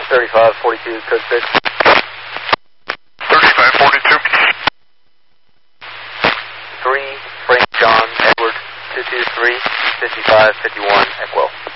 3542, code 6. 3542. 3, Frank John Edward 223 5551 Equo.